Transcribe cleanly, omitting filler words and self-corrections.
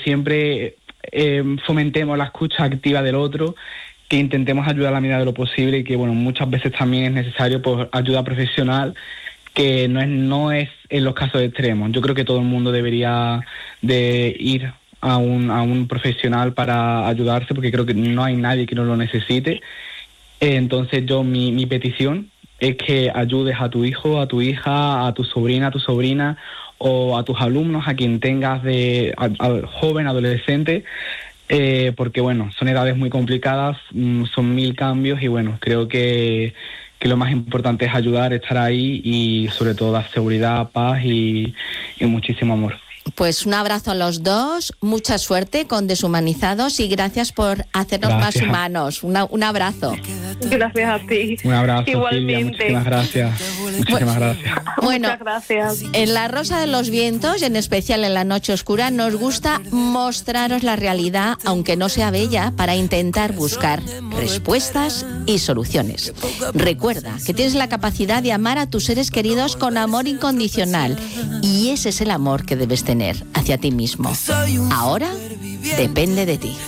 siempre fomentemos la escucha activa del otro, que intentemos ayudar a la medida de lo posible y que, bueno, muchas veces también es necesario pues ayuda profesional, que no es en los casos extremos. Yo creo que todo el mundo debería de ir a un profesional para ayudarse, porque creo que no hay nadie que no lo necesite. Entonces mi petición es que ayudes a tu hijo, a tu hija, a tu sobrina o a tus alumnos, a quien tengas joven, adolescente, porque bueno, son edades muy complicadas, son 1000 cambios y bueno, creo que lo más importante es ayudar, estar ahí y sobre todo dar seguridad, paz y muchísimo amor. Pues un abrazo a los dos, mucha suerte con Deshumanizados y gracias por hacernos más humanos. Un abrazo. Gracias a ti. Un abrazo, igualmente. Silvia, muchísimas gracias. Muchísimas gracias. Bueno, muchas gracias. En La Rosa de los Vientos, en especial en La Noche Oscura, nos gusta mostraros la realidad, aunque no sea bella, para intentar buscar respuestas y soluciones. Recuerda que tienes la capacidad de amar a tus seres queridos con amor incondicional y ese es el amor que debes tener hacia ti mismo. Ahora depende de ti.